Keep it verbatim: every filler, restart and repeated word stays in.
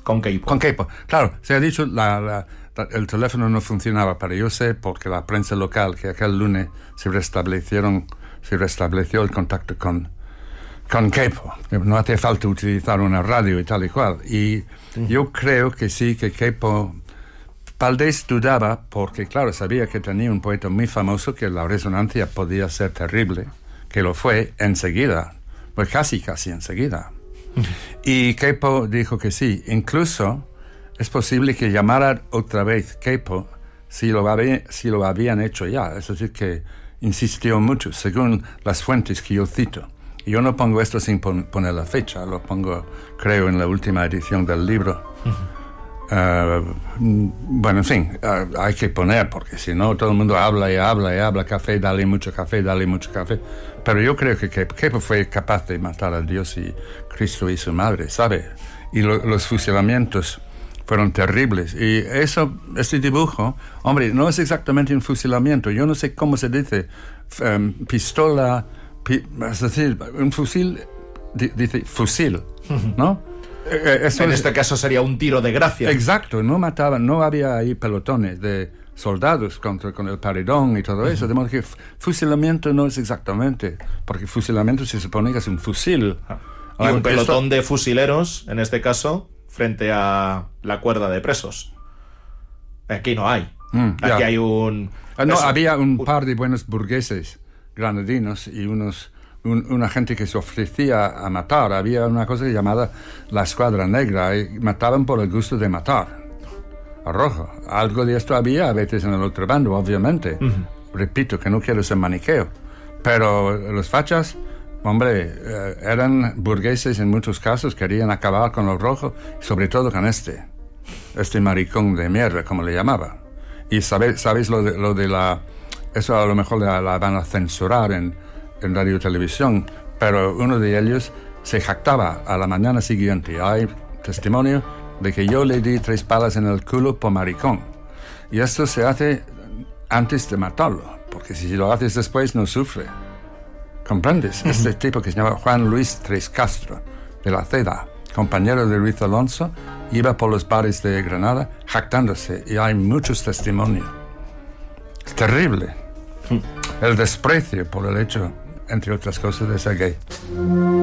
Con Keipo. Con Keipo. Claro, se ha dicho, la, la, la, el teléfono no funcionaba, pero yo sé porque la prensa local, que aquel lunes se restablecieron, se restableció el contacto con, con Keipo. No hace falta utilizar una radio y tal y cual. Y sí. Yo creo que sí, que Keipo... Valdés dudaba porque, claro, sabía que tenía un poeta muy famoso, que la resonancia podía ser terrible, que lo fue enseguida, pues casi, casi enseguida. Y Keipo dijo que sí. Incluso es posible que llamara otra vez Keipo si lo, había, si lo habían hecho ya. Es decir, que insistió mucho, según las fuentes que yo cito. Y yo no pongo esto sin pon- poner la fecha, lo pongo, creo, en la última edición del libro. Uh, bueno, en fin, uh, hay que poner, porque si no todo el mundo habla y habla y habla, café, dale mucho café, dale mucho café. Pero yo creo que Keipo fue capaz de matar a Dios y Cristo y su madre, ¿sabe? Y lo, los fusilamientos fueron terribles. Y eso, este dibujo, hombre, no es exactamente un fusilamiento. Yo no sé cómo se dice, um, pistola, pi, es decir, un fusil, di, dice fusil, ¿no? Eso en es, este caso sería un tiro de gracia. Exacto, no mataban, no había ahí pelotones de soldados contra, con el paredón y todo eso, uh-huh. De modo que f- fusilamiento no es exactamente, porque fusilamiento se supone que es un fusil. Y un pelotón esto... de fusileros, en este caso, frente a la cuerda de presos. Aquí no hay. Mm, Aquí yeah. hay un... Uh, no, eso. Había un par de buenos burgueses granadinos y unos... Un, una gente que se ofrecía a matar. Había una cosa llamada la escuadra negra y mataban por el gusto de matar. A rojo. Algo de esto había a veces en el otro bando, obviamente. Uh-huh. Repito que no quiero ser maniqueo. Pero los fachas, hombre, eh, eran burgueses en muchos casos, querían acabar con los rojos, sobre todo con este. Este maricón de mierda, como le llamaba. Y sabéis, sabéis lo de, lo de la... Eso a lo mejor la, la van a censurar en... en radio y televisión, pero uno de ellos se jactaba a la mañana siguiente. Hay testimonio de que yo le di tres palas en el culo por maricón. Y esto se hace antes de matarlo, porque si lo haces después no sufre. ¿Comprendes? Uh-huh. Este tipo que se llama Juan Luis Tres Castro, de la Ceda, compañero de Ruiz Alonso, iba por los bares de Granada jactándose, y hay muchos testimonios. Es terrible. Uh-huh. El desprecio por el hecho, entre otras cosas, de ser gay.